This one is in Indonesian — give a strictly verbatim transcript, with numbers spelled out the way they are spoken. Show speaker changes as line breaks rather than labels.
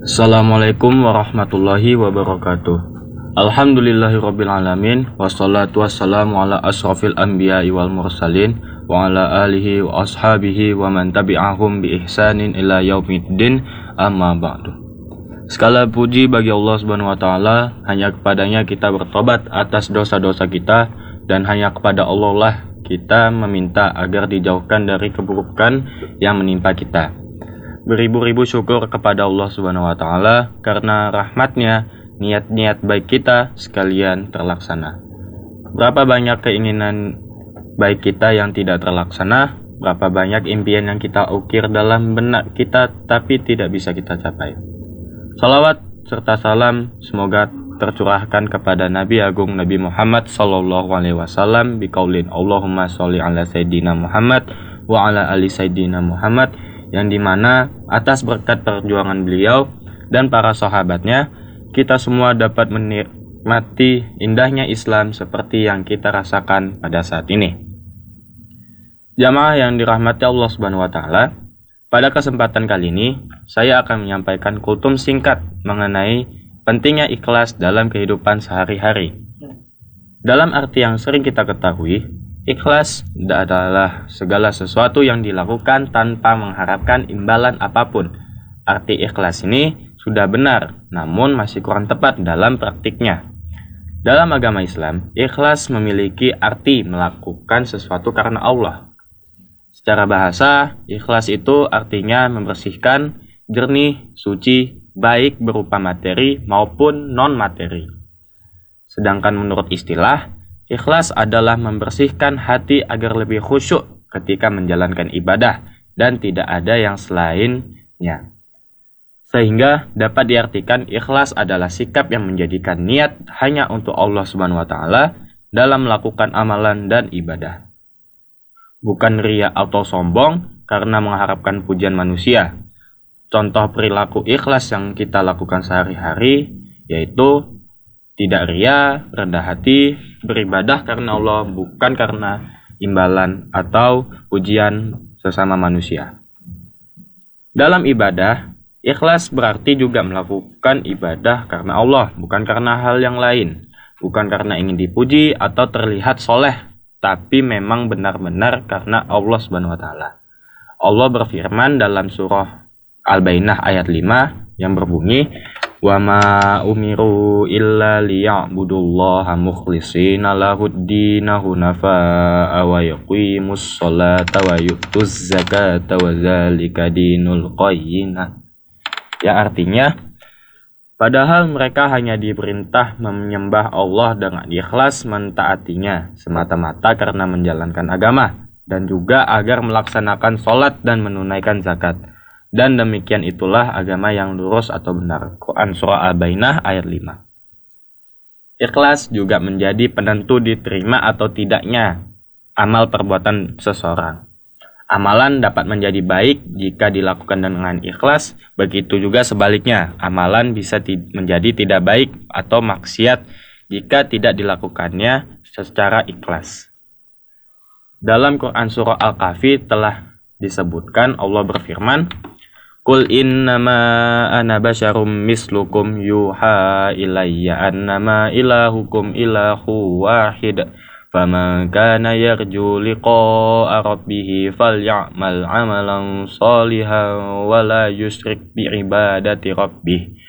Assalamualaikum warahmatullahi wabarakatuh. Alhamdulillahirabbil alamin wassalatu wassalamu ala asrofil anbiya'i wal mursalin wa ala alihi wa ashabihi wa man tabi'ahum bi ihsanin ila yaumiddin, amma ba'du. Segala puji bagi Allah Subhanahu wa taala, hanya kepadanya kita bertobat atas dosa-dosa kita dan hanya kepada Allah lah kita meminta agar dijauhkan dari keburukan yang menimpa kita. Beribu-ribu syukur kepada Allah Subhanahu wa taala karena rahmatnya niat-niat baik kita sekalian terlaksana. Berapa banyak keinginan baik kita yang tidak terlaksana, berapa banyak impian yang kita ukir dalam benak kita tapi tidak bisa kita capai. Salawat serta salam semoga tercurahkan kepada Nabi Agung Nabi Muhammad sallallahu alaihi wasallam biqaulin Allahumma sholli ala sayyidina Muhammad wa ala ali sayyidina Muhammad, yang dimana atas berkat perjuangan beliau dan para sahabatnya kita semua dapat menikmati indahnya Islam seperti yang kita rasakan pada saat ini. Jamaah yang dirahmati Allah Subhanahu wa taala, pada kesempatan kali ini saya akan menyampaikan kultum singkat mengenai pentingnya ikhlas dalam kehidupan sehari-hari. Dalam arti yang sering kita ketahui, ikhlas adalah segala sesuatu yang dilakukan tanpa mengharapkan imbalan apapun. Arti ikhlas ini sudah benar, namun masih kurang tepat dalam praktiknya. Dalam agama Islam, ikhlas memiliki arti melakukan sesuatu karena Allah. Secara bahasa, ikhlas itu artinya membersihkan, jernih, suci, baik berupa materi maupun non-materi. Sedangkan menurut istilah, ikhlas adalah membersihkan hati agar lebih khusyuk ketika menjalankan ibadah dan tidak ada yang selainnya. Sehingga dapat diartikan ikhlas adalah sikap yang menjadikan niat hanya untuk Allah Subhanahu wa taala dalam melakukan amalan dan ibadah. Bukan riya atau sombong karena mengharapkan pujian manusia. Contoh perilaku ikhlas yang kita lakukan sehari-hari yaitu tidak ria, rendah hati, beribadah karena Allah, bukan karena imbalan atau pujian sesama manusia. Dalam ibadah, ikhlas berarti juga melakukan ibadah karena Allah, bukan karena hal yang lain. Bukan karena ingin dipuji atau terlihat soleh, tapi memang benar-benar karena Allah Subhanahu wa taala. Allah berfirman dalam surah Al-Bainah ayat lima yang berbunyi, wa ma umiru illa liya'budullaha mukhlishina lahud-dina hunafa'a wa yuqimus sholata wa yu'tuz zakata wa dzalika dinul qayyimah. Ya, artinya padahal mereka hanya diperintah menyembah Allah dengan ikhlas mentaatinya semata-mata karena menjalankan agama, dan juga agar melaksanakan sholat dan menunaikan zakat. Dan demikian itulah agama yang lurus atau benar. Quran Surah Al-Bainah ayat lima. Ikhlas juga menjadi penentu diterima atau tidaknya amal perbuatan seseorang. Amalan dapat menjadi baik jika dilakukan dengan ikhlas, begitu juga sebaliknya. Amalan bisa ti- menjadi tidak baik atau maksiat jika tidak dilakukannya secara ikhlas. Dalam Quran Surah Al-Kahfi telah disebutkan Allah berfirman, Qul innama ana basyarum mislukum yuha ilayya annama ilahukum ilahu wahid faman kana yarju liqa'a rabbih faly'amal 'amalan shalihan wa la yusyrik bi ibadati rabbih